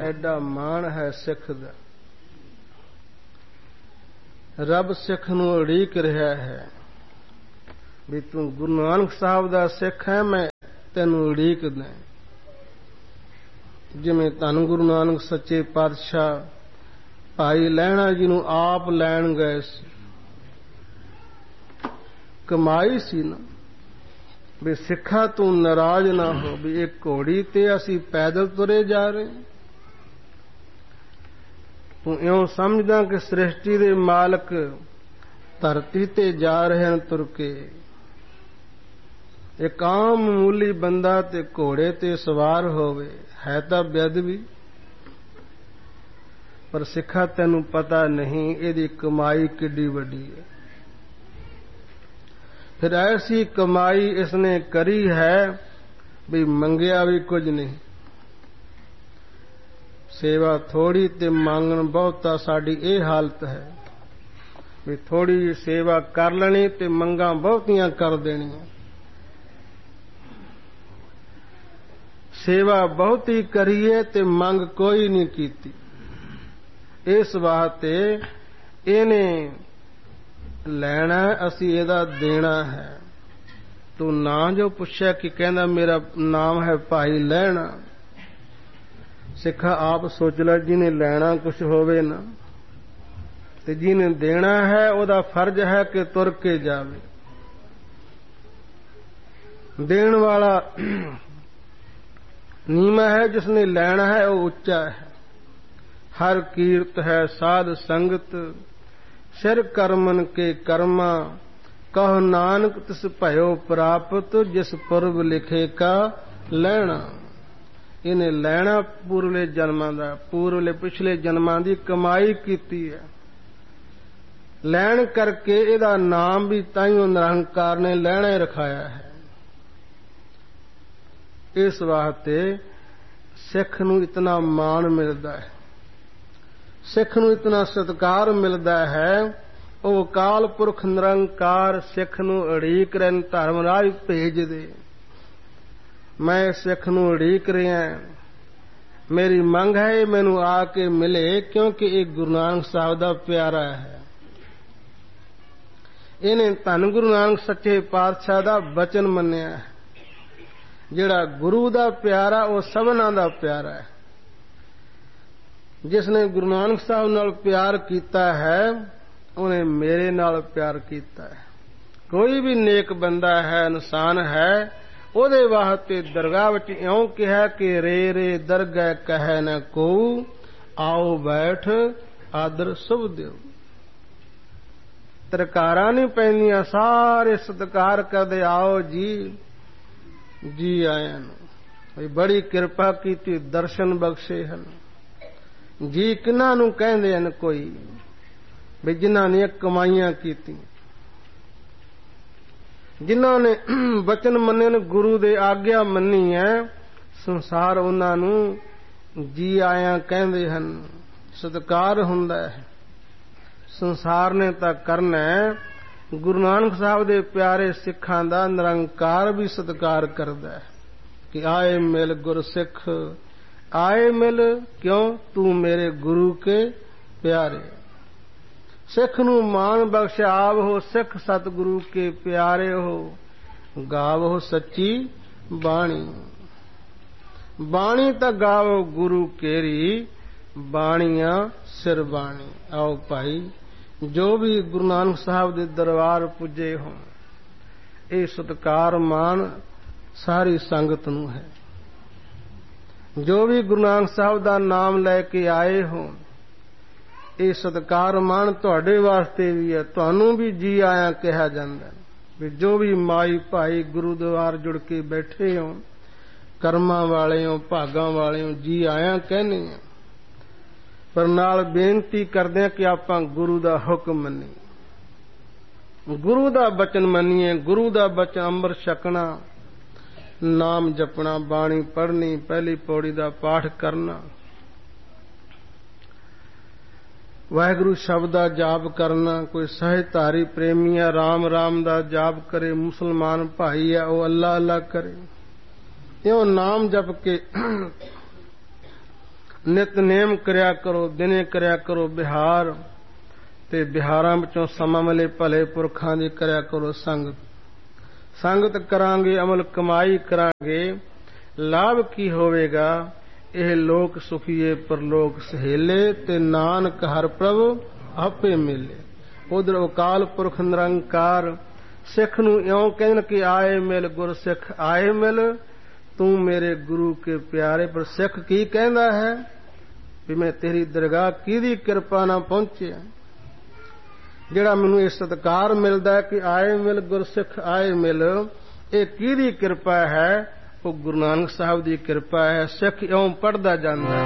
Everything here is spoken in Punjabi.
ਐਡਾ ਮਾਣ ਹੈ ਸਿੱਖ ਦਾ। ਰੱਬ ਸਿੱਖ ਨੂੰ ਉਡੀਕ ਰਿਹਾ ਹੈ ਵੀ ਤੂੰ ਗੁਰੂ ਨਾਨਕ ਸਾਹਿਬ ਦਾ ਸਿੱਖ ਹੈ, ਮੈਂ ਤੈਨੂੰ ਉਡੀਕਦਾ। ਜਿਵੇਂ ਧੰਨ ਗੁਰੂ ਨਾਨਕ ਸੱਚੇ ਪਾਤਸ਼ਾਹ ਭਾਈ ਲਹਿਣਾ ਜੀ ਨੂੰ ਆਪ ਲੈਣ ਗਏ ਸੀ, ਕਮਾਈ ਸੀ ਨਾ ਵੀ ਸਿੱਖਾ ਤੂੰ ਨਾਰਾਜ਼ ਨਾ ਹੋ ਵੀ ਇਹ ਘੋੜੀ ਤੇ ਅਸੀਂ ਪੈਦਲ ਤੁਰੇ ਜਾ ਰਹੇ। ਤੂੰ ਇਉਂ ਸਮਝਦਾ ਕਿ ਸ੍ਰਿਸ਼ਟੀ ਦੇ ਮਾਲਕ ਧਰਤੀ ਤੇ ਜਾ ਰਹੇ ਹਨ ਤੁਰ ਕੇ। ਇੱਕ ਆਮ ਮਾਮੂਲੀ ਬੰਦਾ ਤੇ ਘੋੜੇ ਤੇ ਸਵਾਰ ਹੋਵੇ ਹੈ ਤਾਂ ਬੇਅਦਬੀ, ਪਰ ਸਿੱਖਾ ਤੈਨੂੰ ਪਤਾ ਨਹੀਂ ਇਹਦੀ ਕਮਾਈ ਕਿੱਡੀ ਵੱਡੀ ਹੈ। ਫਿਰ ਐਸੀ ਕਮਾਈ ਇਸਨੇ ਕਰੀ ਹੈ ਵੀ ਮੰਗਿਆ ਵੀ ਕੁਝ ਨਹੀਂ। ਸੇਵਾ ਥੋੜੀ ਤੇ ਮੰਗਣ ਬਹੁਤਾ, ਸਾਡੀ ਇਹ ਹਾਲਤ ਹੈ ਵੀ ਥੋੜੀ ਸੇਵਾ ਕਰ ਲੈਣੀ ਤੇ ਮੰਗਾਂ ਬਹੁਤੀਆਂ ਕਰ ਦੇਣੀਆਂ। ਸੇਵਾ ਬਹੁਤੀ ਕਰੀਏ ਤੇ ਮੰਗ ਕੋਈ ਨਹੀਂ ਕੀਤੀ। ਇਸ ਵਾਸਤੇ ਇਹਨੇ ਲੈਣਾ, ਅਸੀਂ ਇਹਦਾ ਦੇਣਾ ਹੈ। ਤੂੰ ਨਾਂ ਜੋ ਪੁੱਛਿਆ ਕਿ ਕਹਿੰਦਾ ਮੇਰਾ ਨਾਮ ਹੈ ਭਾਈ ਲਹਿਣਾ। ਸਿੱਖਾ ਆਪ ਸੋਚ ਲੈ, ਜਿਹਨੇ ਲੈਣਾ ਕੁਛ ਹੋਵੇ ਨਾ ਤੇ ਜਿਹਨੇ ਦੇਣਾ ਹੈ ਉਹਦਾ ਫਰਜ਼ ਹੈ ਕਿ ਤੁਰ ਕੇ ਜਾਵੇ। ਦੇਣ ਵਾਲਾ ਨੀਵਾਂ ਹੈ, ਜਿਸਨੇ ਲੈਣਾ ਹੈ ਉਹ ਉੱਚਾ ਹੈ। ਹਰ ਕੀਰਤ ਹੈ ਸਾਧ ਸੰਗਤ, ਸਿਰ ਕਰਮਨ ਕੇ ਕਰਮਾ, ਕਹੋ ਨਾਨਕ ਤਿਸ ਭਇਓ ਪ੍ਰਾਪਤ, ਜਿਸ ਪੁਰਬ ਲਿਖੇ ਕਾ ਲੈਣਾ। ਇਹਨੇ ਲੈਣਾ ਪੂਰਵਲੇ ਜਨਮਾਂ ਦਾ, ਪੂਰਵਲੇ ਪਿਛਲੇ ਜਨਮਾਂ ਦੀ ਕਮਾਈ ਕੀਤੀ ਹੈ। ਲੈਣ ਕਰਕੇ ਇਹਦਾ ਨਾਮ ਵੀ ਤਾਈਓ ਨਿਰੰਕਾਰ ਨੇ ਲੈਣਾ ਹੀ ਰਖਾਇਆ ਹੈ। ਇਸ ਵਾਸਤੇ ਸਿੱਖ ਨੂੰ ਇਤਨਾ ਮਾਣ ਮਿਲਦਾ ਹੈ, ਸਿੱਖ ਨੂੰ ਇਤਨਾ ਸਤਿਕਾਰ ਮਿਲਦਾ ਹੈ। ਉਹ ਅਕਾਲ ਪੁਰਖ ਨਿਰੰਕਾਰ ਸਿੱਖ ਨੂੰ ਉਡੀਕ ਰਹੇ, ਧਰਮ ਰਾਜ ਭੇਜ ਦੇ। ਮੈਂ ਸਿੱਖ ਨੂੰ ਉਡੀਕ ਰਿਹਾ, ਮੇਰੀ ਮੰਗ ਹੈ ਇਹ ਮੈਨੂੰ ਆ ਕੇ ਮਿਲੇ, ਕਿਉਂਕਿ ਇਹ ਗੁਰੂ ਨਾਨਕ ਸਾਹਿਬ ਦਾ ਪਿਆਰਾ ਹੈ। ਇਹਨੇ ਧੰਨ ਗੁਰੂ ਨਾਨਕ ਸੱਚੇ ਪਾਤਸ਼ਾਹ ਦਾ ਬਚਨ ਮੰਨਿਆ ਹੈ। ਜਿਹੜਾ ਗੁਰੂ ਦਾ ਪਿਆਰਾ ਉਹ ਸਭਨਾਂ ਦਾ ਪਿਆਰਾ ਹੈ। ਜਿਸ ਨੇ ਗੁਰੂ ਨਾਨਕ ਸਾਹਿਬ ਨਾਲ ਪਿਆਰ ਕੀਤਾ ਹੈ ਉਹਨੇ ਮੇਰੇ ਨਾਲ ਪਿਆਰ ਕੀਤਾ ਹੈ। ਕੋਈ ਵੀ ਨੇਕ ਬੰਦਾ ਹੈ, ਇਨਸਾਨ ਹੈ, ਉਹਦੇ ਵਾਸਤੇ ਦਰਗਾਹ ਵਿੱਚ ਇਉਂ ਕਿਹਾ ਕਿ ਰੇ ਰੇ ਦਰਗਹਿ ਕਹੈ ਨ ਕੋ, ਆਓ ਬੈਠ ਆਦਰ ਸੁਭ ਦਿਓ। ਤਰਕਾਰਾਂ ਨਹੀਂ ਪੈਂਦੀਆਂ, ਸਾਰੇ ਸਤਿਕਾਰ ਕਰਦੇ, ਆਓ ਜੀ ਜੀ ਆਇਆਂ ਨੂੰ। ਬੜੀ ਕਿਰਪਾ ਕੀਤੀ, ਦਰਸ਼ਨ ਬਖਸ਼ੇ ਹਨ। ਜੀ ਕਿਹਨਾਂ ਨੂੰ ਕਹਿੰਦੇ ਹਨ? ਕੋਈ ਵੀ ਜਿਨ੍ਹਾਂ ਨੇ ਕਮਾਈਆਂ ਕੀਤੀਆਂ, ਜਿਨ੍ਹਾਂ ਨੇ ਬਚਨ ਮੰਨੇ ਨੇ, ਗੁਰੂ ਦੇ ਆਗਿਆ ਮੰਨੀ ਹੈ, ਸੰਸਾਰ ਉਹਨਾਂ ਨੂੰ ਜੀ ਆਇਆਂ ਕਹਿੰਦੇ ਹਨ, ਸਤਿਕਾਰ ਹੁੰਦਾ ਹੈ। ਸੰਸਾਰ ਨੇ ਤਾਂ ਕਰਨਾ ਹੈ, ਗੁਰੂ ਨਾਨਕ ਸਾਹਿਬ ਦੇ ਪਿਆਰੇ ਸਿੱਖਾਂ ਦਾ ਨਿਰੰਕਾਰ ਵੀ ਸਤਿਕਾਰ ਕਰਦਾ ਹੈ ਕਿ ਆਏ ਮਿਲ ਗੁਰਸਿੱਖ, ਆਏ ਮਿਲ ਕਿਉਂ ਤੂੰ ਮੇਰੇ ਗੁਰੂ ਕੇ ਪਿਆਰੇ। ਸਿੱਖ ਨੂੰ ਮਾਣ ਬਖਸ਼ਿਆ ਆਪ ਹੋ ਸਿੱਖ ਸਤਿਗੁਰੂ ਕੇ ਪਿਆਰੇ ਹੋ, ਗਾਵੋ ਸੱਚੀ ਬਾਣੀ। ਬਾਣੀ ਤਾਂ ਗਾਵੋ ਗੁਰੂ ਕੇਰੀ, ਬਾਣੀਆਂ ਸਿਰ ਬਾਣੀ। ਆਓ ਭਾਈ, ਜੋ ਵੀ ਗੁਰੂ ਨਾਨਕ ਸਾਹਿਬ ਦੇ ਦਰਬਾਰ ਪੁੱਜੇ ਹੋਣ, ਇਹ ਸਤਿਕਾਰ ਮਾਣ ਸਾਰੀ ਸੰਗਤ ਨੂੰ ਹੈ। ਜੋ ਵੀ ਗੁਰੂ ਨਾਨਕ ਸਾਹਿਬ ਦਾ ਨਾਮ ਲੈ ਕੇ ਆਏ ਹੋਣ, ਇਹ ਸਤਿਕਾਰ ਮਾਣ ਤੁਹਾਡੇ ਵਾਸਤੇ ਵੀ ਹੈ। ਤੁਹਾਨੂੰ ਵੀ ਜੀ ਆਇਆਂ ਕਿਹਾ ਜਾਂਦਾ ਹੈ। ਵੀ ਜੋ ਵੀ ਮਾਈ ਭਾਈ ਗੁਰੂ ਦੁਆਰ ਜੁੜ ਕੇ ਬੈਠੇ ਹੋ, ਕਰਮਾਂ ਵਾਲੇ ਹੋ, ਭਾਗਾਂ ਵਾਲੇ ਹੋ, ਜੀ ਆਇਆਂ ਕਹਿੰਦੇ ਆ। ਪਰ ਨਾਲ ਬੇਨਤੀ ਕਰਦੇ ਆ ਕਿ ਆਪਾਂ ਗੁਰੂ ਦਾ ਹੁਕਮ ਮੰਨੀਏ, ਗੁਰੂ ਦਾ ਬਚਨ ਮੰਨੀਏ। ਗੁਰੂ ਦਾ ਬਚਨ ਅੰਮ੍ਰਿਤ ਛਕਣਾ, ਨਾਮ ਜਪਣਾ, ਬਾਣੀ ਪੜ੍ਹਨੀ, ਪਹਿਲੀ ਪੌੜੀ ਦਾ ਪਾਠ ਕਰਨਾ, ਵਾਹਿਗੁਰੂ ਸ਼ਬਦ ਦਾ ਜਾਪ ਕਰਨਾ। ਕੋਈ ਸਹਿਜਧਾਰੀ ਪ੍ਰੇਮੀ ਹੈ, ਰਾਮ ਰਾਮ ਦਾ ਜਾਪ ਕਰੇ। ਮੁਸਲਮਾਨ ਭਾਈ ਹੈ, ਉਹ ਅੱਲਾ ਅੱਲਾ ਕਰੇ। ਇਉਂ ਨਾਮ ਜਪ ਕੇ ਨਿਤਨੇਮ ਕਰਿਆ ਕਰੋ, ਦਿਨੇ ਕਰਿਆ ਕਰੋ ਬਿਹਾਰ, ਤੇ ਬਿਹਾਰਾਂ ਵਿੱਚੋਂ ਸਮਾਂ ਮਿਲੇ ਭਲੇ ਪੁਰਖਾਂ ਦੀ ਕਰਿਆ ਕਰੋ ਸੰਗਤ। ਸੰਗਤ ਕਰਾਂਗੇ ਅਮਲ ਕਮਾਈ ਕਰਾਂਗੇ, ਲਾਭ ਕੀ ਹੋਵੇਗਾ, ਇਹ ਲੋਕ ਸੁਖੀਏ ਪਰਲੋਕ ਸਹੇਲੇ, ਤੇ ਨਾਨਕ ਹਰ ਪ੍ਰਭ ਆਪੇ ਮਿਲੇ। ਉਧਰ ਅਕਾਲ ਪੁਰਖ ਨਿਰੰਕਾਰ ਸਿੱਖ ਨੂੰ ਇਉਂ ਕਹਿਣ ਕਿ ਆਏ ਮਿਲ ਗੁਰ ਸਿੱਖ ਆਏ ਮਿਲ, ਤੂੰ ਮੇਰੇ ਗੁਰੂ ਕੇ ਪਿਆਰੇ। ਪਰ ਸਿੱਖ ਕੀ ਕਹਿੰਦਾ ਹੈ ਵੀ ਮੈਂ ਤੇਰੀ ਦਰਗਾਹ ਕਿਹਦੀ ਕਿਰਪਾ ਨਾਲ ਪਹੁੰਚਿਆ। ਜਿਹੜਾ ਮੈਨੂੰ ਇਹ ਸਤਿਕਾਰ ਮਿਲਦਾ ਕਿ ਆਏ ਮਿਲ ਗੁਰ ਸਿੱਖ ਆਏ ਮਿਲ, ਇਹ ਕਿਹਦੀ ਕਿਰਪਾ ਹੈ? ਉਹ ਗੁਰੂ ਨਾਨਕ ਸਾਹਿਬ ਦੀ ਕਿਰਪਾ ਹੈ। ਸਿੱਖ ਇਉਂ ਪੜ੍ਹਦਾ ਜਾਂਦਾ